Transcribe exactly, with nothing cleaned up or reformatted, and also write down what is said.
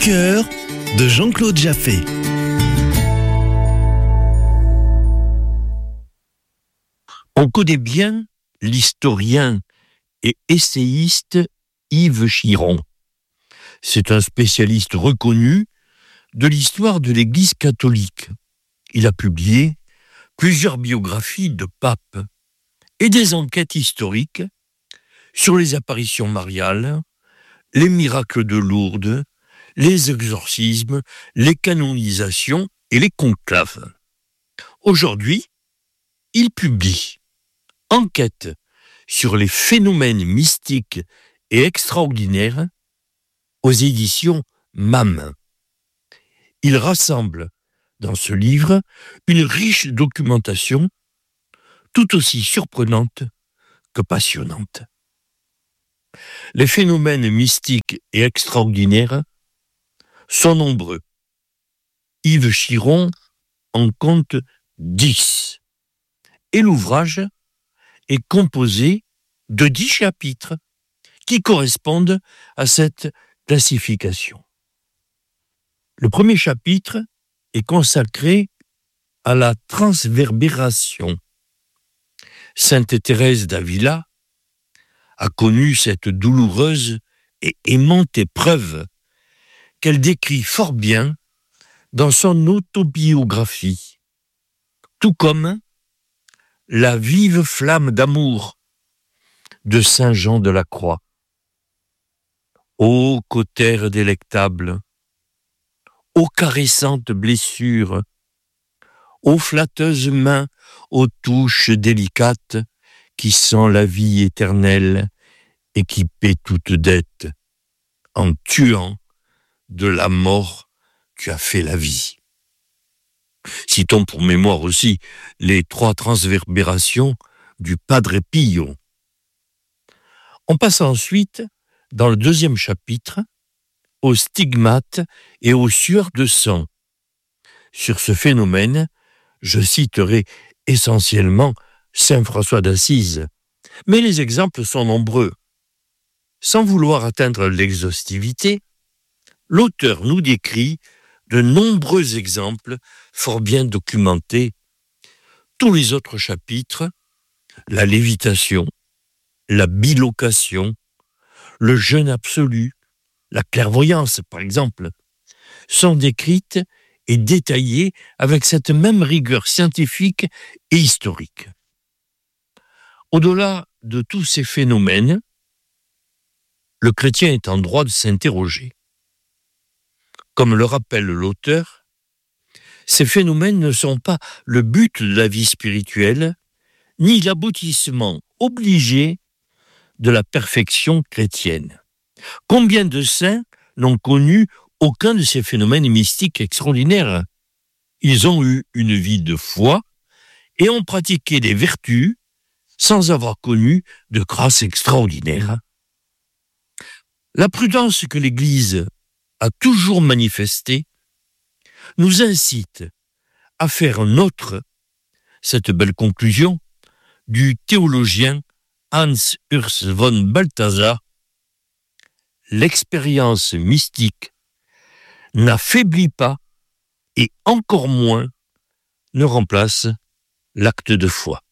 cœur de Jean-Claude Jaffé. On connaît bien l'historien et essayiste Yves Chiron. C'est un spécialiste reconnu de l'histoire de l'Église catholique. Il a publié plusieurs biographies de papes et des enquêtes historiques sur les apparitions mariales, les miracles de Lourdes, les exorcismes, les canonisations et les conclaves. Aujourd'hui, il publie Enquête sur les phénomènes mystiques et extraordinaires aux éditions M A M. Il rassemble dans ce livre une riche documentation tout aussi surprenante que passionnante. Les phénomènes mystiques et extraordinaires sont nombreux. Yves Chiron en compte dix. Et l'ouvrage est composé de dix chapitres qui correspondent à cette classification. Le premier chapitre est consacré à la transverbération. Sainte Thérèse d'Avila a connu cette douloureuse et aimante épreuve qu'elle décrit fort bien dans son autobiographie, tout comme la vive flamme d'amour de Saint Jean de la Croix. Ô cautère délectable, ô caressante blessure, ô flatteuse main aux touches délicates qui sent la vie éternelle et qui paie toute dette, en tuant de la mort tu as fait la vie. Citons pour mémoire aussi les trois transverbérations du Padre Pio. On passe ensuite, dans le deuxième chapitre, aux stigmates et aux sueurs de sang. Sur ce phénomène, je citerai essentiellement Saint François d'Assise, mais les exemples sont nombreux. Sans vouloir atteindre l'exhaustivité, l'auteur nous décrit de nombreux exemples fort bien documentés. Tous les autres chapitres, la lévitation, la bilocation, le jeûne absolu, la clairvoyance par exemple, sont décrites et détaillées avec cette même rigueur scientifique et historique. Au-delà de tous ces phénomènes, le chrétien est en droit de s'interroger. Comme le rappelle l'auteur, ces phénomènes ne sont pas le but de la vie spirituelle, ni l'aboutissement obligé de la perfection chrétienne. Combien de saints n'ont connu aucun de ces phénomènes mystiques extraordinaires? Ils ont eu une vie de foi et ont pratiqué des vertus sans avoir connu de grâce extraordinaire. La prudence que l'Église a toujours manifestée nous incite à faire nôtre cette belle conclusion du théologien Hans Urs von Balthasar: l'expérience mystique n'affaiblit pas et encore moins ne remplace l'acte de foi.